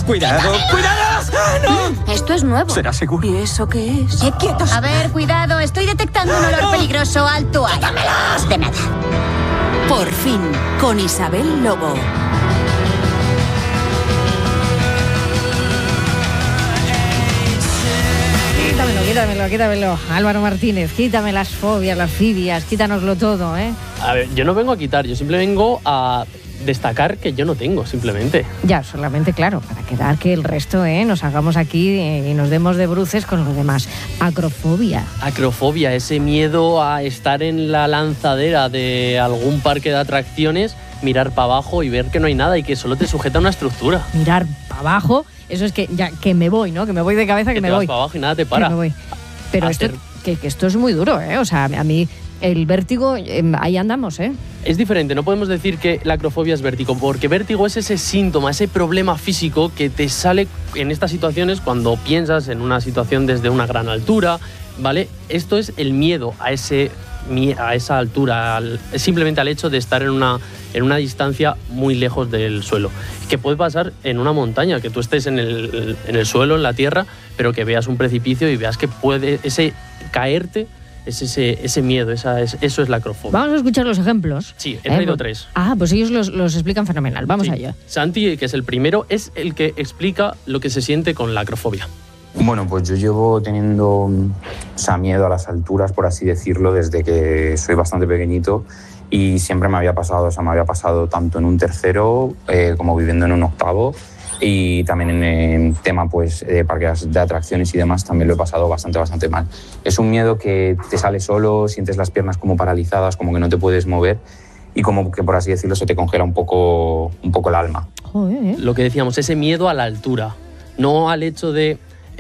¡Cuidado! ¡Cuidado! ¡Ah, no! Esto es nuevo. ¿Será seguro? ¿Y eso qué es? ¡Quietos! A ver, cuidado. Estoy detectando un olor peligroso. Alto ahí. De nada. Por fin, con Isabel Lobo. Quítamelo. Álvaro Martínez, quítame las fobias, las fibias, quítanoslo todo, ¿eh? A ver, yo no vengo a quitar, yo simplemente vengo a destacar que yo no tengo, simplemente. Ya, solamente, claro, para quedar que el resto, nos hagamos aquí y nos demos de bruces con los demás. Acrofobia. Acrofobia, ese miedo a estar en la lanzadera de algún parque de atracciones, mirar para abajo y ver que no hay nada y que solo te sujeta una estructura. Mirar para abajo, eso es que ya que me voy, ¿no? Que me voy de cabeza, que me te voy. Vas para abajo y nada te para. Que me voy. Pero esto es muy duro, ¿eh? O sea, a mí el vértigo, ahí andamos, ¿eh? Es diferente, no podemos decir que la acrofobia es vértigo, porque vértigo es ese síntoma, ese problema físico que te sale en estas situaciones cuando piensas en una situación desde una gran altura, ¿vale? Esto es el miedo a esa altura, simplemente al hecho de estar en una distancia muy lejos del suelo. Que puede pasar en una montaña, que tú estés en el suelo, en la tierra, pero que veas un precipicio y veas que puede ese caerte. Es ese miedo, eso es la acrofobia. Vamos a escuchar los ejemplos. Sí, he traído 3. Pues ellos los explican fenomenal. Vamos allá. Santi, que es el primero, es el que explica lo que se siente con la acrofobia. Bueno, pues yo llevo teniendo miedo a las alturas, por así decirlo, desde que soy bastante pequeñito y siempre me había pasado tanto en un tercero como viviendo en un octavo. Y también en tema pues, de parques de atracciones y demás también lo he pasado bastante mal. Es un miedo que te sale solo, sientes las piernas como paralizadas, como que no te puedes mover y como que, por así decirlo, se te congela un poco el alma. Joder. Lo que decíamos, ese miedo a la altura, no al hecho de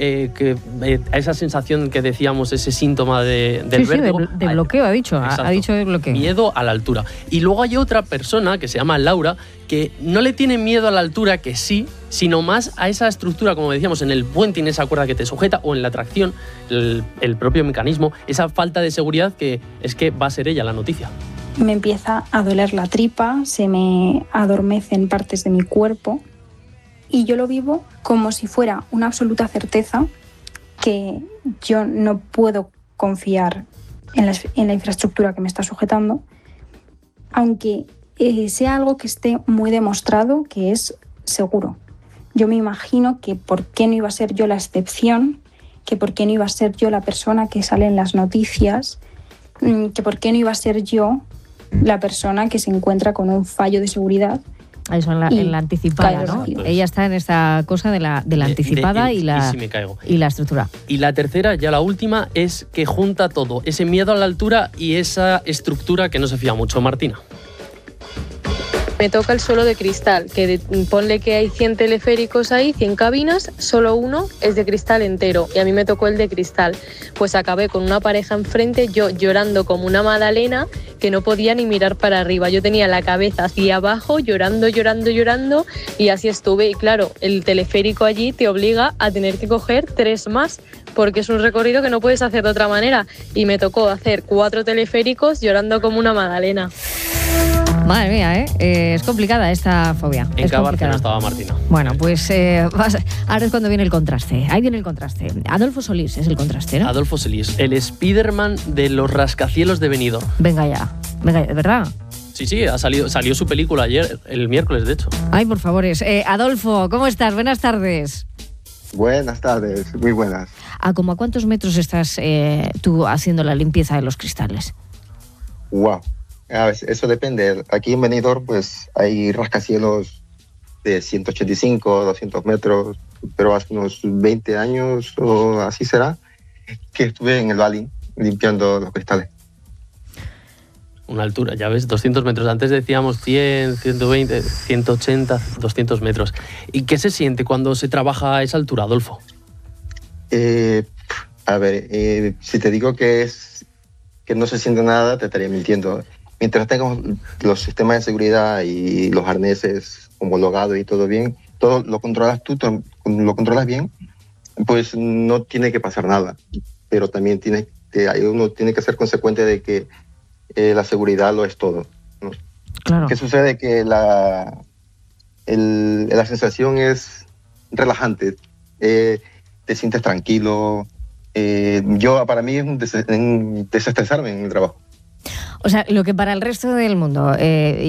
a esa sensación que decíamos, ese síntoma del vértigo. De bloqueo, ha dicho de bloqueo. Miedo a la altura. Y luego hay otra persona que se llama Laura, que no le tiene miedo a la altura, que sí, sino más a esa estructura, como decíamos, en el puente, en esa cuerda que te sujeta, o en la tracción, el propio mecanismo, esa falta de seguridad que es que va a ser ella la noticia. Me empieza a doler la tripa, se me adormecen partes de mi cuerpo y yo lo vivo como si fuera una absoluta certeza que yo no puedo confiar en la infraestructura que me está sujetando, aunque sea algo que esté muy demostrado que es seguro. Yo me imagino que por qué no iba a ser yo la excepción, que por qué no iba a ser yo la persona que sale en las noticias, que por qué no iba a ser yo la persona que se encuentra con un fallo de seguridad. Eso, en la anticipada, ¿no? Ella está en esta cosa de la anticipada y la estructura. Y la tercera, ya la última, es que junta todo, ese miedo a la altura y esa estructura que no se fía mucho. Martina. Me toca el suelo de cristal, que ponle que hay 100 teleféricos ahí, 100 cabinas, solo uno es de cristal entero y a mí me tocó el de cristal. Pues acabé con una pareja enfrente, yo llorando como una magdalena, que no podía ni mirar para arriba. Yo tenía la cabeza hacia abajo, llorando y así estuve. Y claro, el teleférico allí te obliga a tener que coger 3 más, porque es un recorrido que no puedes hacer de otra manera. Y me tocó hacer 4 teleféricos llorando como una magdalena. Madre mía, es complicada esta fobia. En qué Barcelona estaba Martina. Bueno, pues ahora es cuando viene el contraste. Ahí viene el contraste. Adolfo Solís es el contraste, ¿no? Adolfo Solís, el Spiderman de los rascacielos de Benidorm. Venga ya, ¿de verdad? Sí, salió su película ayer, el miércoles, de hecho. Ay, por favor. Adolfo, ¿cómo estás? Buenas tardes. Buenas tardes, muy buenas. ¿A cuántos metros estás tú haciendo la limpieza de los cristales? Wow. A ver, eso depende. Aquí en Benidorm pues hay rascacielos de 185, 200 metros, pero hace unos 20 años o así será que estuve en el Bali limpiando los cristales. Una altura, ya ves, 200 metros. Antes decíamos 100, 120, 180, 200 metros. ¿Y qué se siente cuando se trabaja a esa altura, Adolfo? Si te digo que no se siente nada, te estaría mintiendo. Mientras tengamos los sistemas de seguridad y los arneses homologados y todo bien, todo lo controlas tú, lo controlas bien, pues no tiene que pasar nada. Pero también uno tiene que ser consecuente de que la seguridad lo es todo, ¿no? Claro. ¿Qué sucede? Que la sensación es relajante. Te sientes tranquilo. Para mí es un desestresarme en el trabajo. O sea, lo que para el resto del mundo